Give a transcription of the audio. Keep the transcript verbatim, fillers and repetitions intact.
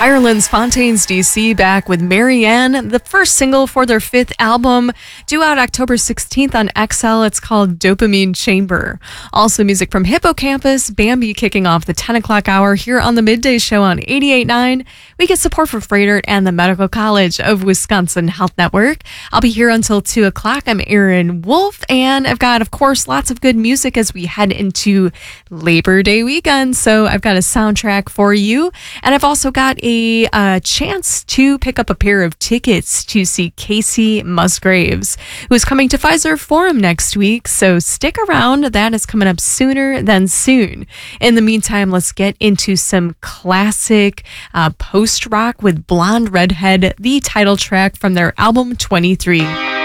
Ireland's Fontaines D C back with Marianne, the first single for their fifth album, due out October sixteenth on X L. It's called Dopamine Chamber. Also music from Hippocampus, Bambi kicking off the ten o'clock hour here on the Midday Show on eighty-eight point nine. We get support for Freighter and the Medical College of Wisconsin Health Network. I'll be here until two o'clock. I'm Erin Wolf, and I've got, of course, lots of good music as we head into Labor Day weekend. So I've got a soundtrack for you, and I've also got a A uh, chance to pick up a pair of tickets to see Casey Musgraves, who is coming to Pfizer Forum next week. So stick around. That is coming up sooner than soon. In the meantime, let's get into some classic uh, post-rock with Blonde Redhead, the title track from their album twenty-three.